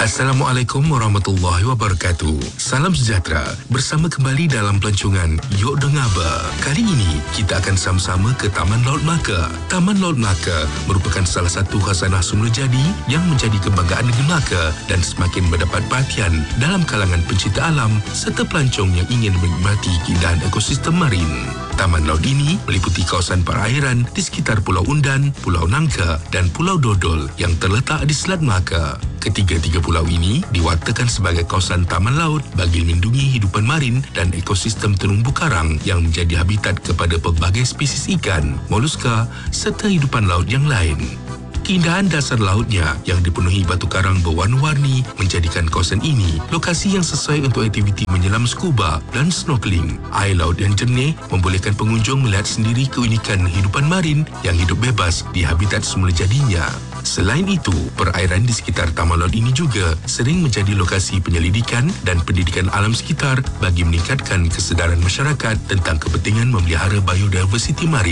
Assalamualaikum warahmatullahi wabarakatuh. Salam sejahtera. Bersama kembali dalam pelancongan Yok Dengaba. Kali ini kita akan sama-sama ke Taman Laut Melaka. Taman Laut Melaka merupakan salah satu khazanah Semulajadi yang menjadi kebanggaan negeri Melaka dan semakin mendapat perhatian dalam kalangan pencinta alam serta pelancong yang ingin menikmati keindahan ekosistem marin. Taman laut ini meliputi kawasan perairan di sekitar Pulau Undan, Pulau Nangka dan Pulau Dodol yang terletak di Selat Melaka. Ketiga-tiga pulau ini diwatakan sebagai kawasan taman laut bagi melindungi hidupan marin dan ekosistem terumbu karang yang menjadi habitat kepada pelbagai spesies ikan, moluska serta hidupan laut yang lain. Keindahan dasar lautnya yang dipenuhi batu karang berwarna-warni menjadikan kawasan ini lokasi yang sesuai untuk aktiviti menyelam scuba dan snorkeling. Air laut yang jernih membolehkan pengunjung melihat sendiri keunikan hidupan marin yang hidup bebas di habitat semulajadinya. Selain itu, perairan di sekitar taman laut ini juga sering menjadi lokasi penyelidikan dan pendidikan alam sekitar bagi meningkatkan kesedaran masyarakat tentang kepentingan memelihara biodiversiti marin.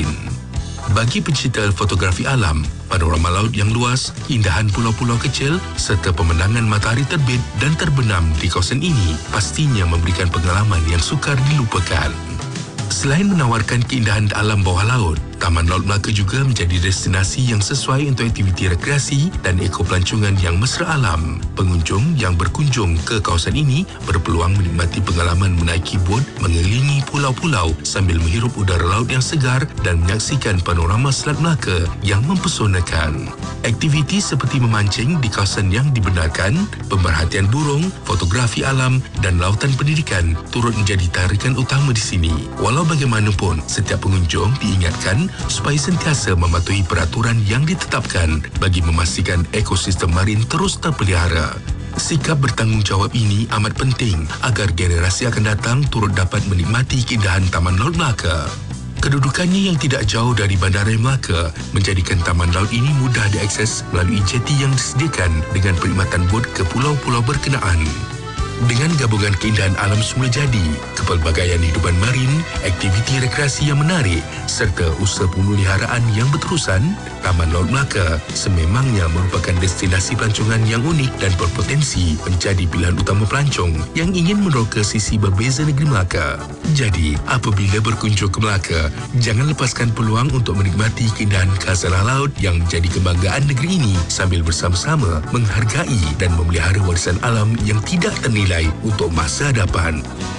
Bagi pencinta fotografi alam, panorama laut yang luas, keindahan pulau-pulau kecil serta pemandangan matahari terbit dan terbenam di kawasan ini pastinya memberikan pengalaman yang sukar dilupakan. Selain menawarkan keindahan alam bawah laut, Taman Laut Melaka juga menjadi destinasi yang sesuai untuk aktiviti rekreasi dan ekopelancongan yang mesra alam. Pengunjung yang berkunjung ke kawasan ini berpeluang menikmati pengalaman menaiki bot mengelilingi pulau-pulau sambil menghirup udara laut yang segar dan menyaksikan panorama Selat Melaka yang mempesonakan. Aktiviti seperti memancing di kawasan yang dibenarkan, pemerhatian burung, fotografi alam dan lautan pendidikan turut menjadi tarikan utama di sini. Walau bagaimanapun, setiap pengunjung diingatkan supaya sentiasa mematuhi peraturan yang ditetapkan bagi memastikan ekosistem marin terus terpelihara. Sikap bertanggungjawab ini amat penting agar generasi akan datang turut dapat menikmati keindahan Taman Laut Melaka. Kedudukannya yang tidak jauh dari Bandaraya Melaka menjadikan taman laut ini mudah diakses melalui jeti yang disediakan dengan perkhidmatan bot ke pulau-pulau berkenaan. Dengan gabungan keindahan alam semulajadi, kepelbagaian hidupan marin, aktiviti rekreasi yang menarik serta usaha pemeliharaan yang berterusan, Taman Laut Melaka sememangnya merupakan destinasi pelancongan yang unik dan berpotensi menjadi pilihan utama pelancong yang ingin meneroka sisi berbeza negeri Melaka. Jadi, apabila berkunjung ke Melaka, jangan lepaskan peluang untuk menikmati keindahan khazanah laut yang menjadi kebanggaan negeri ini sambil bersama-sama menghargai dan memelihara warisan alam yang tidak ternilai untuk masa hadapan.